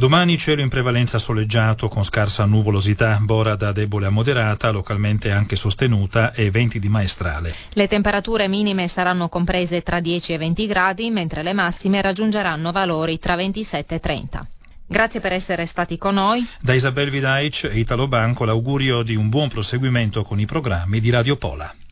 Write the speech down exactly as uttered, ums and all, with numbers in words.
Domani cielo in prevalenza soleggiato con scarsa nuvolosità, bora da debole a moderata, localmente anche sostenuta, e venti di maestrale. Le temperature minime saranno comprese tra dieci e venti gradi, mentre le massime raggiungeranno valori tra ventisette e trenta. Grazie per essere stati con noi. Da Isabel Vidaic e Italo Banco l'augurio di un buon proseguimento con i programmi di Radio Pola.